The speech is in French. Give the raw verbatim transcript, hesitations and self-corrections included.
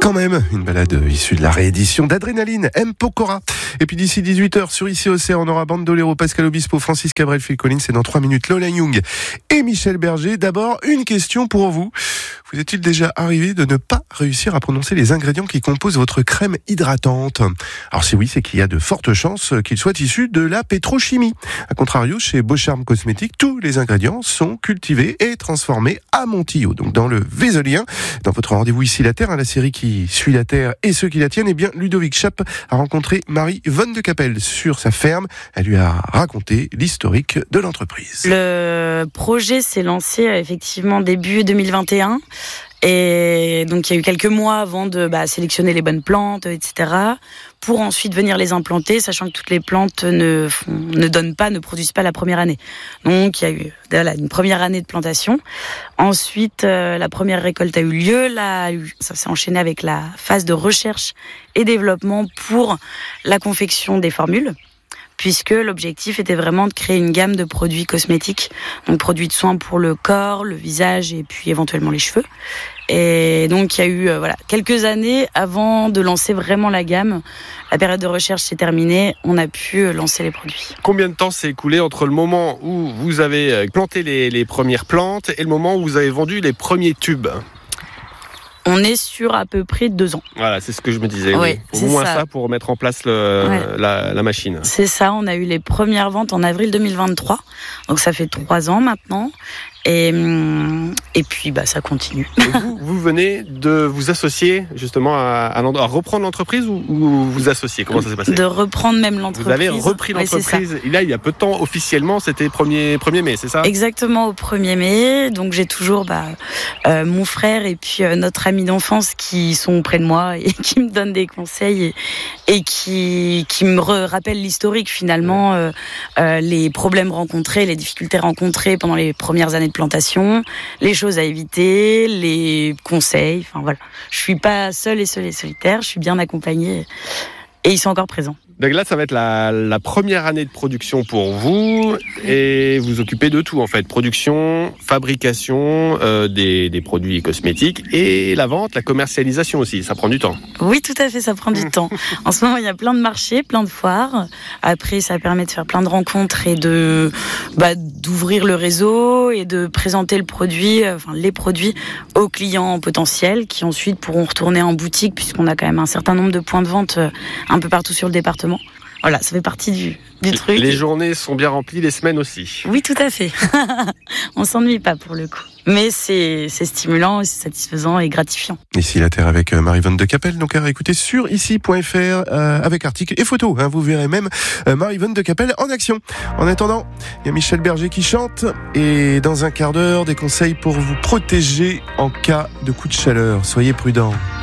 Quand même, une balade issue de la réédition d'Adrénaline, M. Pokora. Et puis d'ici dix-huit heures, sur Ici Océan, on aura Bandolero, Pascal Obispo, Francis Cabrel, Phil Collins, et dans trois minutes, Lola Young et Michel Berger. D'abord, une question pour vous. Vous est-il déjà arrivé de ne pas réussir à prononcer les ingrédients qui composent votre crème hydratante? Alors si oui, c'est qu'il y a de fortes chances qu'ils soient issus de la pétrochimie. A contrario, chez Beaucharme Cosmétiques, tous les ingrédients sont cultivés et transformés à Montillo, donc dans le Vézolien. Dans votre rendez-vous Ici la Terre, hein, la série qui suit la Terre et ceux qui la tiennent, eh bien, Ludovic Chappe a rencontré Marie Von de Capelle sur sa ferme. Elle lui a raconté l'historique de l'entreprise. Le projet s'est lancé effectivement début deux mille vingt et un. Et donc il y a eu quelques mois avant de bah, sélectionner les bonnes plantes, et cetera, pour ensuite venir les implanter, sachant que toutes les plantes ne, font, ne donnent pas, ne produisent pas la première année. Donc il y a eu voilà, une première année de plantation. Ensuite, euh, la première récolte a eu lieu. Là, ça s'est enchaîné avec la phase de recherche et développement pour la confection des formules, puisque l'objectif était vraiment de créer une gamme de produits cosmétiques, donc produits de soins pour le corps, le visage et puis éventuellement les cheveux. Et donc il y a eu euh, voilà quelques années avant de lancer vraiment la gamme. La période de recherche s'est terminée, on a pu lancer les produits. Combien de temps s'est écoulé entre le moment où vous avez planté les, les premières plantes et le moment où vous avez vendu les premiers tubes? On est sur à peu près deux ans. Voilà, c'est ce que je me disais. Oui, oui. Au moins ça. ça pour mettre en place le, ouais. la, la machine. C'est ça, on a eu les premières ventes en avril deux mille vingt-trois. Donc ça fait trois ans maintenant. Et, et puis bah, ça continue. Et vous, vous venez de vous associer justement à, à, à reprendre l'entreprise ou, ou vous associer? Comment ça s'est passé? De reprendre même l'entreprise. Vous avez repris l'entreprise. Ouais, et là, il y a peu de temps, officiellement, c'était premier mai, c'est ça? Exactement, au premier mai. Donc j'ai toujours bah, euh, mon frère et puis euh, notre ami d'enfance qui sont près de moi et qui me donnent des conseils et, et qui, qui me rappellent l'historique finalement, euh, euh, les problèmes rencontrés, les difficultés rencontrées pendant les premières années de plantation, les choses à éviter, les conseils. Enfin voilà, je suis pas seule et seule et solitaire, je suis bien accompagnée et ils sont encore présents. Donc là, ça va être la, la première année de production pour vous et vous occupez de tout en fait. Production, fabrication euh, des, des produits cosmétiques et la vente, la commercialisation aussi. Ça prend du temps. Oui, tout à fait, ça prend du temps. En ce moment, il y a plein de marchés, plein de foires. Après, ça permet de faire plein de rencontres et de bah, d'ouvrir le réseau et de présenter le produit, enfin les produits aux clients potentiels qui ensuite pourront retourner en boutique puisqu'on a quand même un certain nombre de points de vente un peu partout sur le département. Voilà, ça fait partie du, du truc. Les journées sont bien remplies, les semaines aussi. Oui, tout à fait. On s'ennuie pas pour le coup. Mais c'est, c'est stimulant, c'est satisfaisant et gratifiant. Ici la Terre avec Marie Von de Capelle, donc à réécouter sur ici point f r euh, avec articles et photos. Hein, vous verrez même euh, Marie Von de Capelle en action. En attendant, il y a Michel Berger qui chante et dans un quart d'heure, des conseils pour vous protéger en cas de coup de chaleur. Soyez prudents.